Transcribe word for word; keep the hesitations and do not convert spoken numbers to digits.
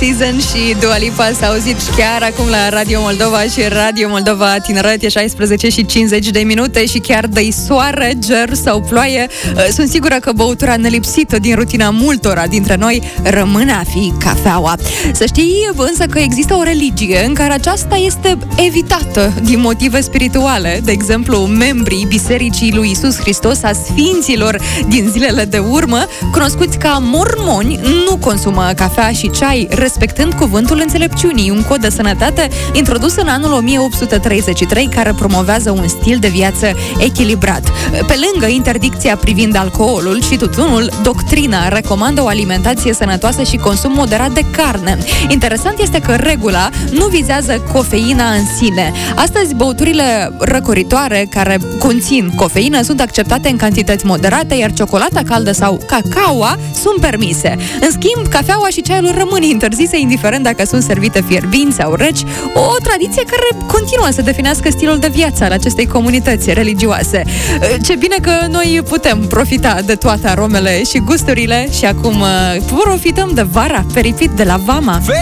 Season și Dua Lipa s-a auzit chiar acum la Radio Moldova și Radio Moldova Tineret. E șaisprezece și cincizeci de minute și chiar de soare, ger sau ploaie, sunt sigură că băutura nelipsită din rutina multora dintre noi rămâne a fi cafeaua. Să știi însă că există o religie în care aceasta este evitată din motive spirituale. De exemplu, membrii Bisericii lui Iisus Hristos, a Sfinților din zilele de urmă, cunoscuți ca mormoni, nu consumă cafea și ceai, respectând cuvântul înțelepciunii, un cod de sănătate introdus în anul o mie opt sute treizeci și trei, care promovează un stil de viață echilibrat. Pe lângă interdicția privind alcoolul și tutunul, doctrina recomandă o alimentație sănătoasă și consum moderat de carne. Interesant este că regula nu vizează cofeina în sine. Astăzi, băuturile răcoritoare care conțin cofeină sunt acceptate în cantități moderate, iar ciocolata caldă sau cacaoa sunt permise. În schimb, cafeaua și ceaiul rămân interzise, indiferent dacă sunt servite fierbinți sau reci, o tradiție care continuă să definească stilul de viață al acestei comunități religioase. Ce bine că noi putem profita de toate aromele și gusturile și acum profităm de vara fericit de la Vama.